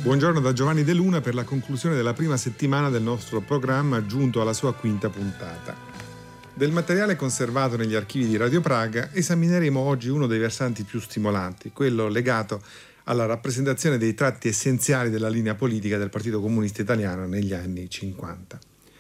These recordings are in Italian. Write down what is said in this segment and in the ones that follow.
Buongiorno da Giovanni De Luna per la conclusione della prima settimana del nostro programma giunto alla sua quinta puntata. Del materiale conservato negli archivi di Radio Praga esamineremo oggi uno dei versanti più stimolanti, quello legato alla rappresentazione dei tratti essenziali della linea politica del Partito Comunista Italiano negli anni 50.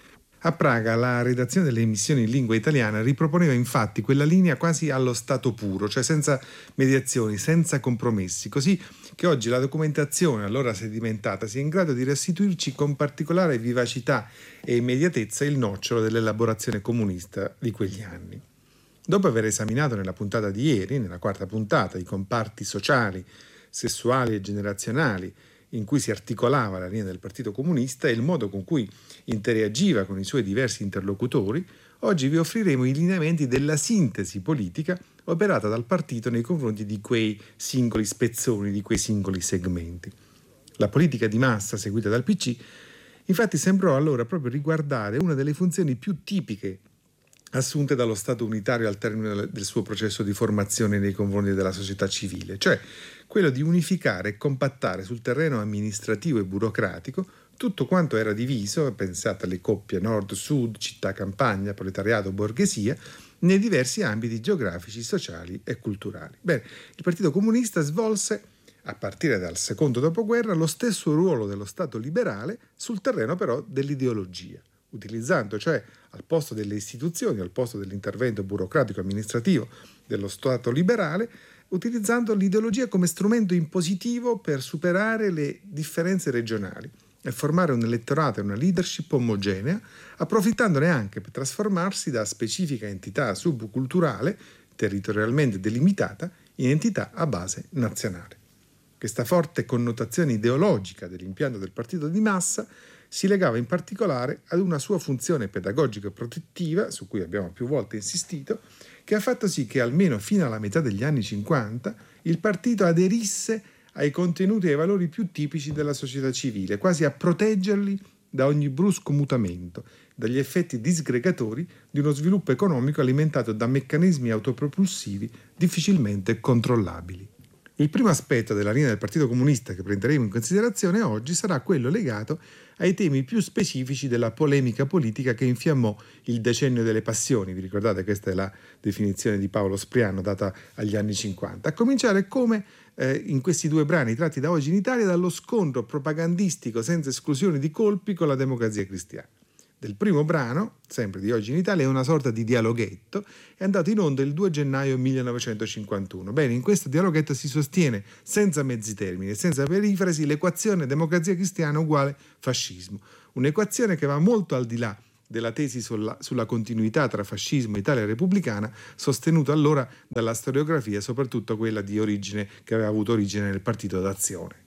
A Praga la redazione delle emissioni in lingua italiana riproponeva infatti quella linea quasi allo stato puro, cioè senza mediazioni, senza compromessi, così che oggi la documentazione allora sedimentata sia in grado di restituirci con particolare vivacità e immediatezza il nocciolo dell'elaborazione comunista di quegli anni. Dopo aver esaminato nella puntata di ieri, nella quarta puntata, i comparti sociali, sessuali e generazionali in cui si articolava la linea del Partito Comunista e il modo con cui interagiva con i suoi diversi interlocutori, oggi vi offriremo i lineamenti della sintesi politica operata dal partito nei confronti di quei singoli spezzoni, di quei singoli segmenti. La politica di massa seguita dal PC infatti sembrò allora proprio riguardare una delle funzioni più tipiche assunte dallo Stato unitario al termine del suo processo di formazione nei confronti della società civile, cioè quello di unificare e compattare sul terreno amministrativo e burocratico tutto quanto era diviso, pensate alle coppie nord-sud, città-campagna, proletariato, borghesia, nei diversi ambiti geografici, sociali e culturali. Bene, il Partito Comunista svolse, a partire dal secondo dopoguerra, lo stesso ruolo dello Stato liberale sul terreno però dell'ideologia, utilizzando cioè al posto delle istituzioni, al posto dell'intervento burocratico amministrativo dello Stato liberale, utilizzando l'ideologia come strumento impositivo per superare le differenze regionali e formare un elettorato e una leadership omogenea, approfittandone anche per trasformarsi da specifica entità subculturale, territorialmente delimitata, in entità a base nazionale. Questa forte connotazione ideologica dell'impianto del partito di massa si legava in particolare ad una sua funzione pedagogica e protettiva, su cui abbiamo più volte insistito, che ha fatto sì che almeno fino alla metà degli anni 50 il partito aderisse ai contenuti e ai valori più tipici della società civile, quasi a proteggerli da ogni brusco mutamento, dagli effetti disgregatori di uno sviluppo economico alimentato da meccanismi autopropulsivi difficilmente controllabili. Il primo aspetto della linea del Partito Comunista che prenderemo in considerazione oggi sarà quello legato ai temi più specifici della polemica politica che infiammò il decennio delle passioni. Vi ricordate, questa è la definizione di Paolo Spriano data agli anni 50. A cominciare come in questi due brani tratti da Oggi in Italia dallo scontro propagandistico senza esclusione di colpi con la Democrazia Cristiana. Del primo brano, sempre di Oggi in Italia, è una sorta di dialoghetto, è andato in onda il 2 gennaio 1951. Bene, in questo dialoghetto si sostiene, senza mezzi termini e senza perifrasi, l'equazione democrazia cristiana uguale fascismo. Un'equazione che va molto al di là della tesi sulla continuità tra fascismo e Italia repubblicana, sostenuta allora dalla storiografia, soprattutto quella di origine che aveva avuto origine nel Partito d'Azione.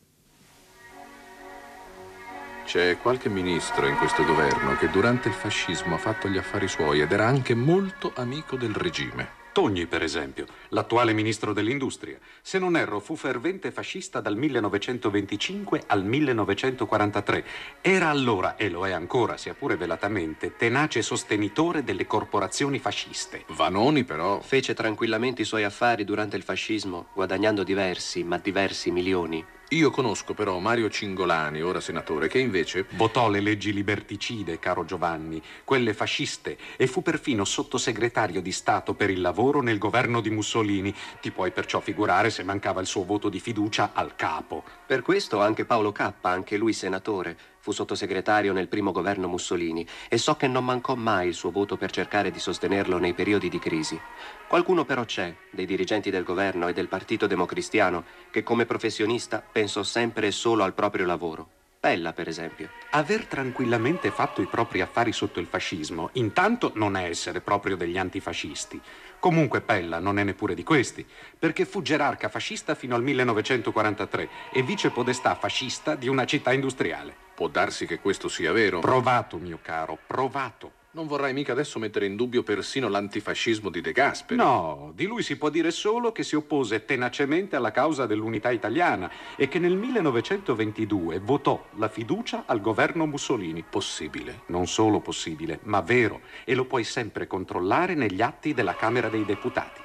C'è qualche ministro in questo governo che durante il fascismo ha fatto gli affari suoi ed era anche molto amico del regime. Togni, per esempio, l'attuale ministro dell'Industria. Se non erro, fu fervente fascista dal 1925 al 1943. Era allora, e lo è ancora, sia pure velatamente, tenace sostenitore delle corporazioni fasciste. Vanoni, però, fece tranquillamente i suoi affari durante il fascismo, guadagnando diversi milioni. Io conosco però Mario Cingolani, ora senatore, che invece votò le leggi liberticide, caro Giovanni, quelle fasciste, e fu perfino sottosegretario di Stato per il lavoro nel governo di Mussolini. Ti puoi perciò figurare se mancava il suo voto di fiducia al capo. Per questo anche Paolo Cappa, anche lui senatore, fu sottosegretario nel primo governo Mussolini e so che non mancò mai il suo voto per cercare di sostenerlo nei periodi di crisi. Qualcuno però c'è, dei dirigenti del governo e del Partito Democristiano, che come professionista pensò sempre e solo al proprio lavoro. Pella, per esempio. Aver tranquillamente fatto i propri affari sotto il fascismo, intanto non è essere proprio degli antifascisti. Comunque Pella non è neppure di questi, perché fu gerarca fascista fino al 1943 e vicepodestà fascista di una città industriale. Può darsi che questo sia vero. Provato, mio caro, provato. Non vorrai mica adesso mettere in dubbio persino l'antifascismo di De Gasperi. No, di lui si può dire solo che si oppose tenacemente alla causa dell'unità italiana e che nel 1922 votò la fiducia al governo Mussolini. Possibile. Non solo possibile, ma vero, e lo puoi sempre controllare negli atti della Camera dei Deputati.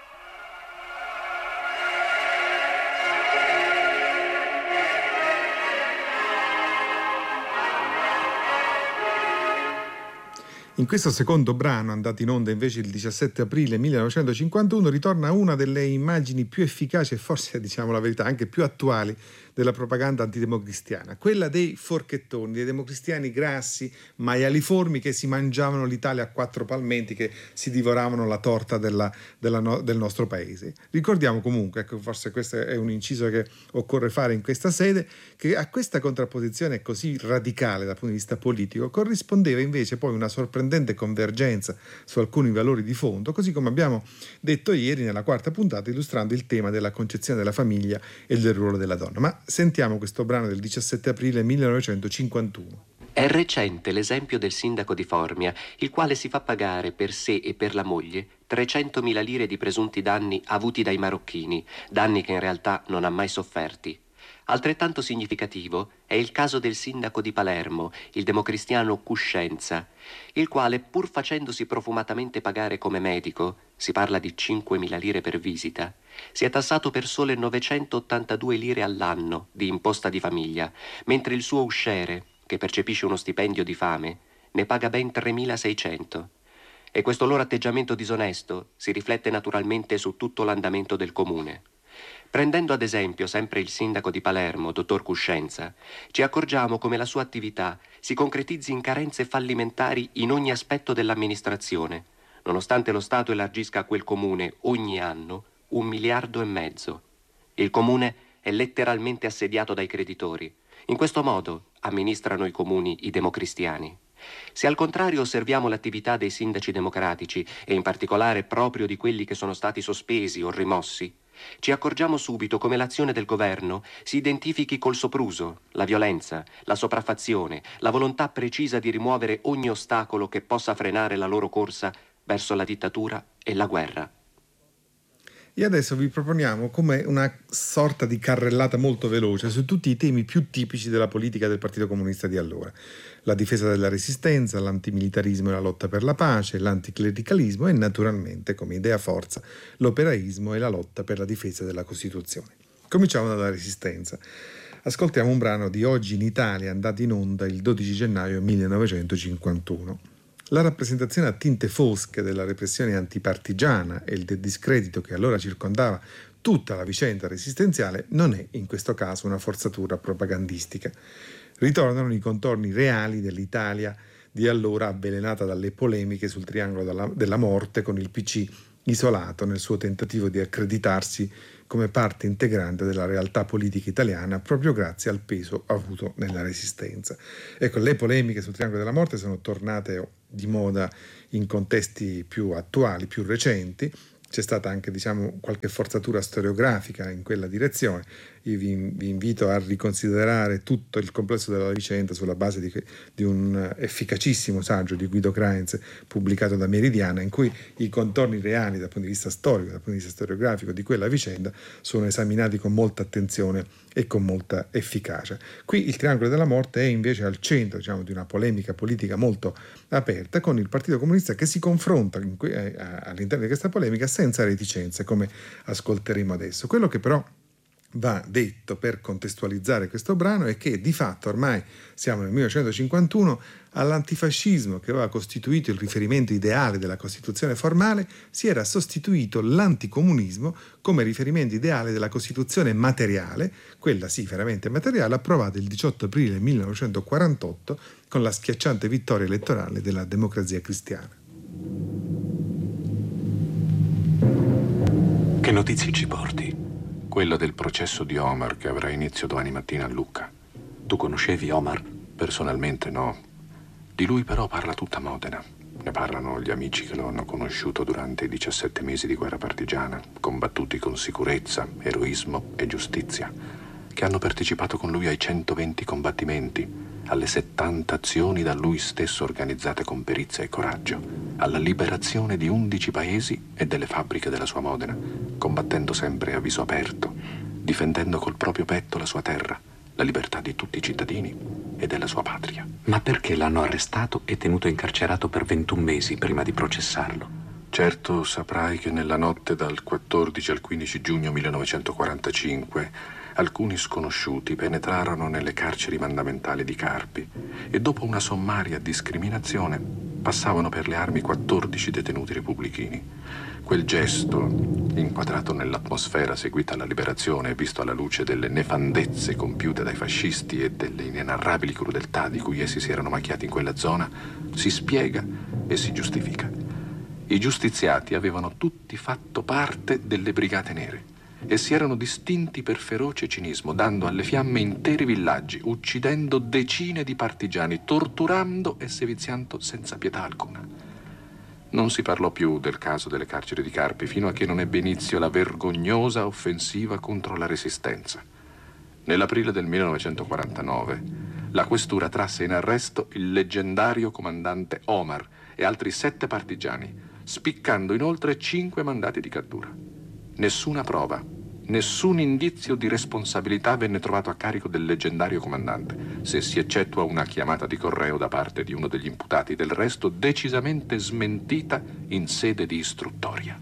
In questo secondo brano, andato in onda invece il 17 aprile 1951, ritorna una delle immagini più efficaci e forse, diciamo la verità, anche più attuali della propaganda antidemocristiana, quella dei forchettoni, dei democristiani grassi, maialiformi che si mangiavano l'Italia a quattro palmenti, che si divoravano la torta del nostro paese. Ricordiamo comunque, ecco, forse questo è un inciso che occorre fare in questa sede, che a questa contrapposizione così radicale dal punto di vista politico corrispondeva invece poi una sorprendente convergenza su alcuni valori di fondo, così come abbiamo detto ieri nella quarta puntata illustrando il tema della concezione della famiglia e del ruolo della donna. Ma sentiamo questo brano del 17 aprile 1951. È recente l'esempio del sindaco di Formia, il quale si fa pagare per sé e per la moglie 300.000 lire di presunti danni avuti dai marocchini, danni che in realtà non ha mai sofferti. Altrettanto significativo è il caso del sindaco di Palermo, il democristiano Cuscenza, il quale, pur facendosi profumatamente pagare come medico, si parla di 5.000 lire per visita, si è tassato per sole 982 lire all'anno di imposta di famiglia, mentre il suo usciere, che percepisce uno stipendio di fame, ne paga ben 3.600. E questo loro atteggiamento disonesto si riflette naturalmente su tutto l'andamento del comune. Prendendo ad esempio sempre il sindaco di Palermo, dottor Cuscenza, ci accorgiamo come la sua attività si concretizzi in carenze fallimentari in ogni aspetto dell'amministrazione, nonostante lo Stato elargisca a quel comune ogni anno 1,5 miliardi. Il comune è letteralmente assediato dai creditori. In questo modo amministrano i comuni i democristiani. Se al contrario osserviamo l'attività dei sindaci democratici, e in particolare proprio di quelli che sono stati sospesi o rimossi, ci accorgiamo subito come l'azione del governo si identifichi col sopruso, la violenza, la sopraffazione, la volontà precisa di rimuovere ogni ostacolo che possa frenare la loro corsa verso la dittatura e la guerra. E adesso vi proponiamo come una sorta di carrellata molto veloce su tutti i temi più tipici della politica del Partito Comunista di allora. La difesa della resistenza, l'antimilitarismo e la lotta per la pace, l'anticlericalismo e naturalmente, come idea forza, l'operaismo e la lotta per la difesa della Costituzione. Cominciamo dalla resistenza. Ascoltiamo un brano di Oggi in Italia, andato in onda il 12 gennaio 1951. La rappresentazione a tinte fosche della repressione antipartigiana e del discredito che allora circondava tutta la vicenda resistenziale non è in questo caso una forzatura propagandistica. Ritornano i contorni reali dell'Italia di allora avvelenata dalle polemiche sul triangolo della morte, con il PC isolato nel suo tentativo di accreditarsi come parte integrante della realtà politica italiana proprio grazie al peso avuto nella resistenza. Ecco, le polemiche sul triangolo della morte sono tornate di moda in contesti più attuali, più recenti. C'è stata anche, qualche forzatura storiografica in quella direzione. Io vi invito a riconsiderare tutto il complesso della vicenda sulla base di un efficacissimo saggio di Guido Krainz pubblicato da Meridiana, in cui i contorni reali dal punto di vista storico, dal punto di vista storiografico di quella vicenda sono esaminati con molta attenzione e con molta efficacia. Qui il triangolo della morte è invece al centro di una polemica politica molto aperta, con il Partito Comunista che si confronta all'interno di questa polemica senza reticenze, come ascolteremo adesso. Quello che però va detto per contestualizzare questo brano è che di fatto ormai siamo nel 1951, all'antifascismo che aveva costituito il riferimento ideale della Costituzione formale si era sostituito l'anticomunismo come riferimento ideale della Costituzione materiale, quella sì veramente materiale, approvata il 18 aprile 1948 con la schiacciante vittoria elettorale della Democrazia Cristiana. Che notizie ci porti? Quella del processo di Omar che avrà inizio domani mattina a Lucca. Tu conoscevi Omar? Personalmente no. Di lui però parla tutta Modena. Ne parlano gli amici che lo hanno conosciuto durante i 17 mesi di guerra partigiana, combattuti con sicurezza, eroismo e giustizia, che hanno partecipato con lui ai 120 combattimenti, alle 70 azioni da lui stesso organizzate con perizia e coraggio, alla liberazione di 11 paesi e delle fabbriche della sua Modena, combattendo sempre a viso aperto, difendendo col proprio petto la sua terra, la libertà di tutti i cittadini e della sua patria. Ma perché l'hanno arrestato e tenuto incarcerato per 21 mesi prima di processarlo? Certo saprai che nella notte dal 14 al 15 giugno 1945 alcuni sconosciuti penetrarono nelle carceri mandamentali di Carpi e dopo una sommaria discriminazione passavano per le armi 14 detenuti repubblichini. Quel gesto, inquadrato nell'atmosfera seguita alla liberazione e visto alla luce delle nefandezze compiute dai fascisti e delle inenarrabili crudeltà di cui essi si erano macchiati in quella zona, si spiega e si giustifica. I giustiziati avevano tutti fatto parte delle Brigate Nere e si erano distinti per feroce cinismo, dando alle fiamme interi villaggi, uccidendo decine di partigiani, torturando e seviziando senza pietà alcuna. Non si parlò più del caso delle carceri di Carpi fino a che non ebbe inizio la vergognosa offensiva contro la Resistenza. Nell'aprile del 1949 la questura trasse in arresto il leggendario comandante Omar e altri 7 partigiani, spiccando inoltre 5 mandati di cattura. Nessuna prova, nessun indizio di responsabilità venne trovato a carico del leggendario comandante, se si eccettua una chiamata di correo da parte di uno degli imputati, del resto decisamente smentita in sede di istruttoria.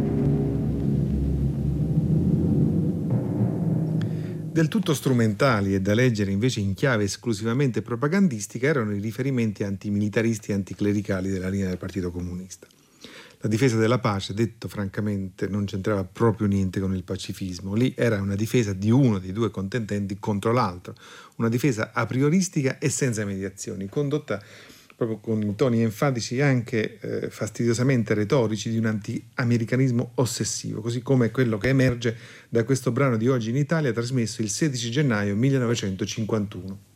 Del tutto strumentali e da leggere invece in chiave esclusivamente propagandistica erano i riferimenti antimilitaristi e anticlericali della linea del Partito Comunista. La difesa della pace, detto francamente, non c'entrava proprio niente con il pacifismo. Lì era una difesa di uno dei 2 contendenti contro l'altro, una difesa a prioristica e senza mediazioni, condotta proprio con i toni enfatici e anche fastidiosamente retorici di un anti-americanismo ossessivo, così come quello che emerge da questo brano di Oggi in Italia, trasmesso il 16 gennaio 1951.